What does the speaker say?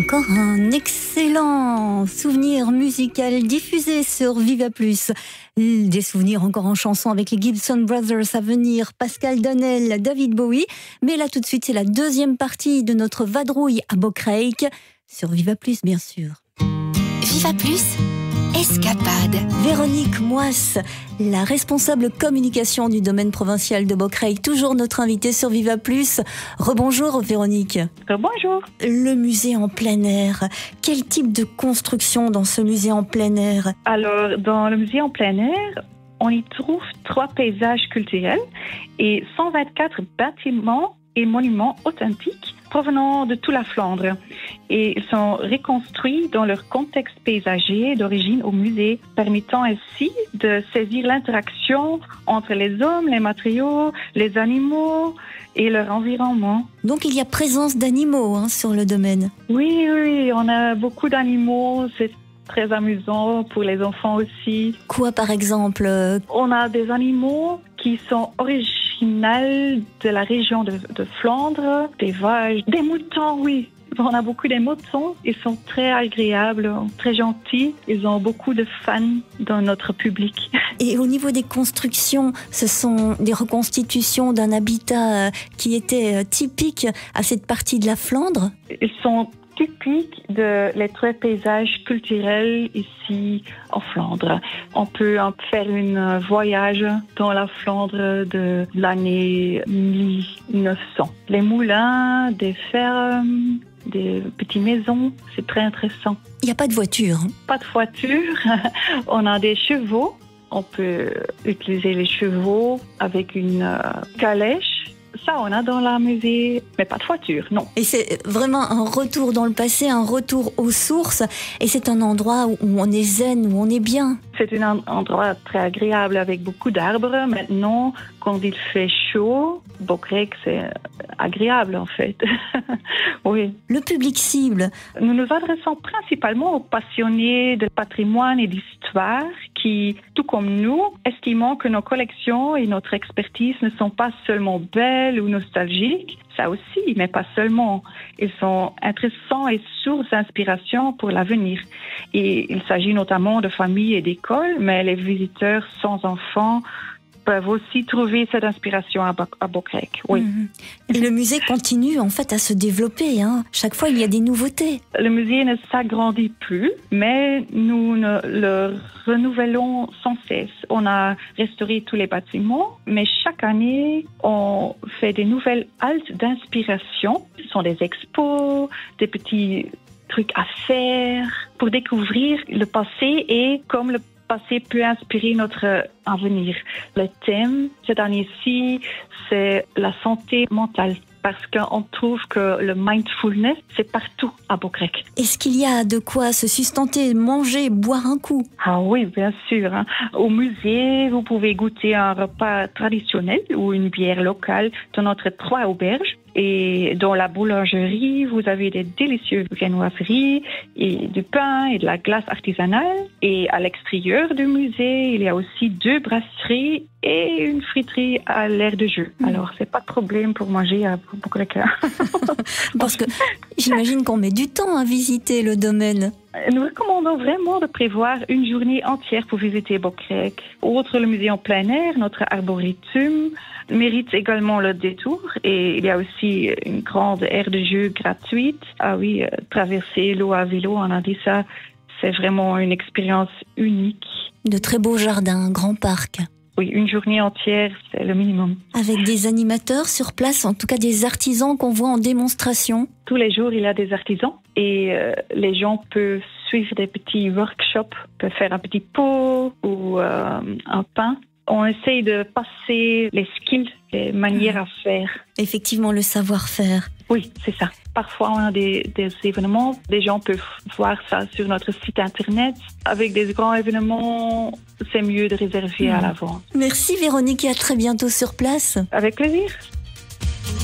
Encore un excellent souvenir musical diffusé sur Viva Plus. Des souvenirs encore en chanson avec les Gibson Brothers à venir, Pascal Donnel, David Bowie. Mais là tout de suite, c'est la deuxième partie de notre vadrouille à Bocraic sur Viva Plus, bien sûr. Viva Plus, escapade. Véronique Moisse, la responsable communication du domaine provincial de Bocraic, toujours notre invitée sur Viva Plus. Rebonjour Véronique. Bonjour. Le musée en plein air, quel type de construction dans ce musée en plein air? Alors, dans le musée en plein air, on y trouve 3 paysages culturels et 124 bâtiments et monuments authentiques provenant de toute la Flandre. Et ils sont reconstruits dans leur contexte paysager d'origine au musée, permettant ainsi de saisir l'interaction entre les hommes, les matériaux, les animaux et leur environnement. Donc il y a présence d'animaux sur le domaine. Oui, on a beaucoup d'animaux, c'est très amusant pour les enfants aussi. Quoi par exemple? On a des animaux qui sont originaux de la région de Flandre, des vaches, des moutons, oui. On a beaucoup de moutons, ils sont très agréables, très gentils, ils ont beaucoup de fans dans notre public. Et au niveau des constructions, ce sont des reconstitutions d'un habitat qui était typique à cette partie de la Flandre? Ils sont typiques les 3 paysages culturels ici en Flandre. On peut faire un voyage dans la Flandre de l'année 1900. Les moulins, des fermes, des petites maisons, c'est très intéressant. Il n'y a pas de voiture? Pas de voiture. On a des chevaux. On peut utiliser les chevaux avec une calèche. Ça, on a dans la musée, mais pas de voiture, non. Et c'est vraiment un retour dans le passé, un retour aux sources. Et c'est un endroit où on est zen, où on est bien. C'est un endroit très agréable avec beaucoup d'arbres. Maintenant, quand il fait chaud, Bocraic, c'est agréable en fait. Oui. Le public cible. Nous nous adressons principalement aux passionnés de patrimoine et d'histoire qui, tout comme nous, estimons que nos collections et notre expertise ne sont pas seulement belles ou nostalgiques, ça aussi, mais pas seulement. Ils sont intéressants et source d'inspiration pour l'avenir. Et il s'agit notamment de familles et d'écoles, mais les visiteurs sans enfants peuvent aussi trouver cette inspiration à Bocraic, oui. Et le musée continue en fait à se développer. Chaque fois, il y a des nouveautés. Le musée ne s'agrandit plus, mais nous le renouvelons sans cesse. On a restauré tous les bâtiments, mais chaque année, on fait des nouvelles haltes d'inspiration. Ce sont des expos, des petits trucs à faire pour découvrir le passé et comme le passé peut inspirer notre avenir. Le thème, cette année-ci, c'est la santé mentale. Parce qu'on trouve que le mindfulness, c'est partout à Bocraic. Est-ce qu'il y a de quoi se sustenter, manger, boire un coup? Ah oui, bien sûr. Au musée, vous pouvez goûter un repas traditionnel ou une bière locale dans notre 3 auberges. Et dans la boulangerie, vous avez des délicieuses viennoiseries et du pain et de la glace artisanale. Et à l'extérieur du musée, il y a aussi 2 brasseries et une friterie à l'air de jeu. Alors, c'est pas de problème pour manger à Bocraic. Parce que j'imagine qu'on met du temps à visiter le domaine. Nous recommandons vraiment de prévoir une journée entière pour visiter Bocraic. Outre le musée en plein air, notre arboretum mérite également le détour et il y a aussi une grande aire de jeu gratuite. Ah oui, traverser l'eau à vélo, on a dit ça, c'est vraiment une expérience unique. De très beaux jardins, un grand parc. Oui, une journée entière, c'est le minimum. Avec des animateurs sur place, en tout cas des artisans qu'on voit en démonstration. Tous les jours, il y a des artisans et les gens peuvent suivre des petits workshops, peuvent faire un petit pot ou un pain. On essaye de passer les skills, les manières à faire. Effectivement, le savoir-faire. Oui, c'est ça. Parfois, on a des événements. Les gens peuvent voir ça sur notre site internet. Avec des grands événements, c'est mieux de réserver à l'avance. Merci Véronique et à très bientôt sur place. Avec plaisir.